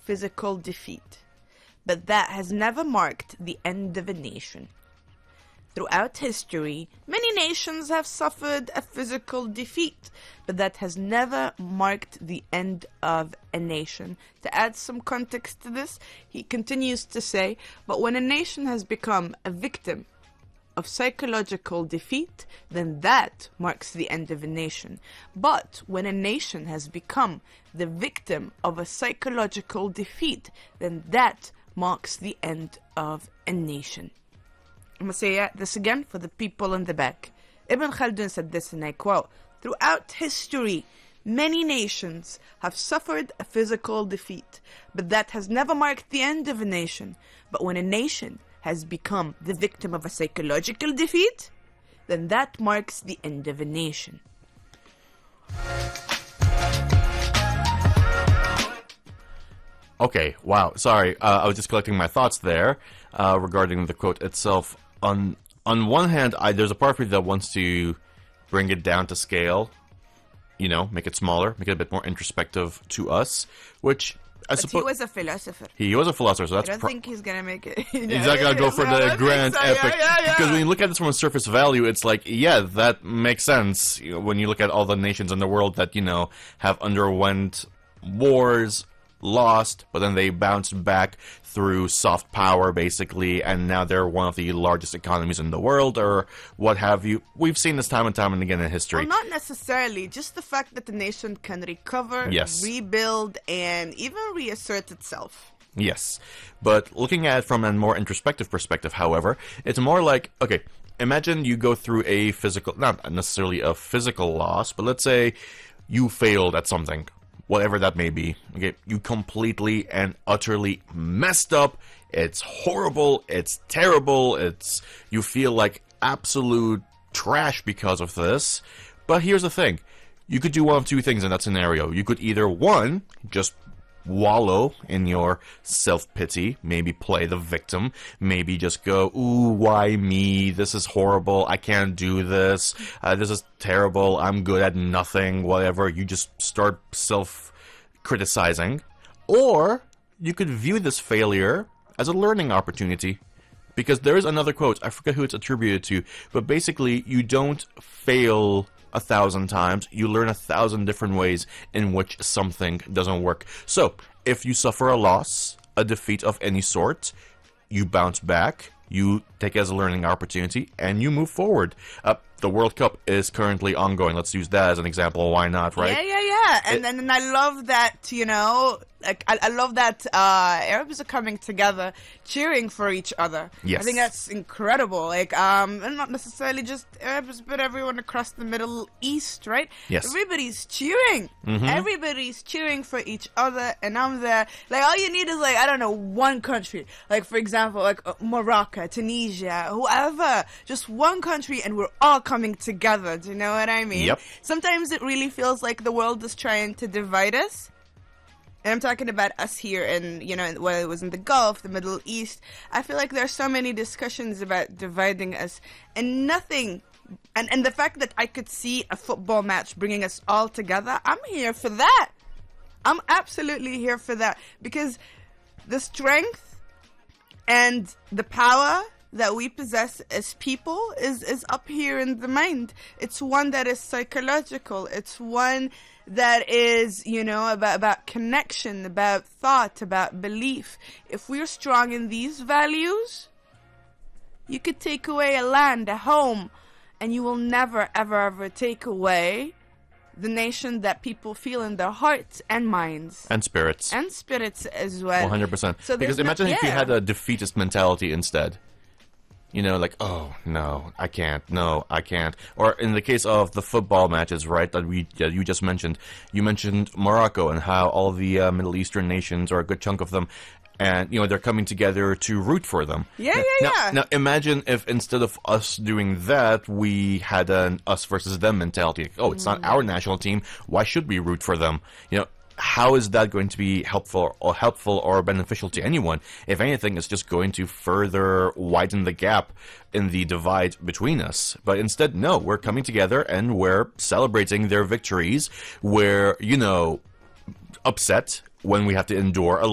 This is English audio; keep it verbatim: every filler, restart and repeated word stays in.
physical defeat, but that has never marked the end of a nation. Throughout history, many nations have suffered a physical defeat, but that has never marked the end of a nation. To add some context to this, he continues to say, but when a nation has become a victim of psychological defeat, then that marks the end of a nation. But when a nation has become the victim of a psychological defeat, then that marks the end of a nation. I'm going to say this again for the people in the back. Ibn Khaldun said this, and I quote, throughout history, many nations have suffered a physical defeat, but that has never marked the end of a nation. But when a nation has become the victim of a psychological defeat, then that marks the end of a nation. Okay, wow, sorry, uh, I was just collecting my thoughts there uh, regarding the quote itself. On on one hand, I, there's a part of me that wants to bring it down to scale, you know, make it smaller, make it a bit more introspective to us, which I but suppose... he was a philosopher. He was a philosopher, so that's... I don't think he's going to make it. He's not going to go for the grand so. epic. Yeah, yeah, yeah. Because when you look at this from a surface value, it's like, yeah, that makes sense. You know, when you look at all the nations in the world that, you know, have underwent wars, lost, but then they bounced back through soft power, basically, and now they're one of the largest economies in the world, or what have you. We've seen this time and time and again in history. Well, not necessarily. Just the fact that the nation can recover, yes. rebuild, and even reassert itself. Yes. But looking at it from a more introspective perspective, however, it's more like, okay, imagine you go through a physical, not necessarily a physical loss, but let's say you failed at something. Whatever that may be, okay, you completely and utterly messed up. It's horrible. It's terrible. It's you feel like absolute trash because of this. But here's the thing: you could do one of two things in that scenario. You could either one just wallow in your self-pity, maybe play the victim, maybe just go, ooh, why me? This is horrible. I can't do this. Uh, this is terrible. I'm good at nothing, whatever. You just start self-criticizing. Or you could view this failure as a learning opportunity. Because there is another quote, I forget who it's attributed to, but basically you don't fail a thousand times, you learn a thousand different ways in which something doesn't work. So, if you suffer a loss, a defeat of any sort, you bounce back, you take it as a learning opportunity, and you move forward. Uh, the World Cup is currently ongoing. Let's use that as an example. Why not, right? Yeah, yeah, yeah. And it, then and I love that, you know, like I, I love that uh, Arabs are coming together, cheering for each other. Yes. I think that's incredible. Like, um, and not necessarily just Arabs, but everyone across the Middle East, right? Yes. Everybody's cheering. Mm-hmm. Everybody's cheering for each other, and I'm there. Like, all you need is, like, I don't know, one country. Like, for example, like uh, Morocco, Tunisia, whoever. Just one country, and we're all coming together. Do you know what I mean? Yep. Sometimes it really feels like the world is trying to divide us. And I'm talking about us here in, you know, whether it was in the Gulf, the Middle East. I feel like there's so many discussions about dividing us and nothing. And, and the fact that I could see a football match bringing us all together, I'm here for that. I'm absolutely here for that. Because the strength and the power that we possess as people is, is up here in the mind. It's one that is psychological. It's one that is, you know, about, about connection, about thought, about belief. If we're strong in these values, you could take away a land, a home, and you will never, ever, ever take away the nation that people feel in their hearts and minds. And spirits. And spirits as well. one hundred percent. So because imagine no, if you yeah. had a defeatist mentality instead. You know, like, oh, no, I can't, no, I can't. Or in the case of the football matches, right, that we that you just mentioned, you mentioned Morocco and how all the uh, Middle Eastern nations, or a good chunk of them, and, you know, they're coming together to root for them. Yeah, now, yeah, now, yeah. Now, imagine if instead of us doing that, we had an us versus them mentality. Oh, it's Mm. not our national team, why should we root for them? You know, how is that going to be helpful or helpful or beneficial to anyone? If anything, it's just going to further widen the gap in the divide between us. But instead, no, we're coming together and we're celebrating their victories. We're, you know, upset when we have to endure a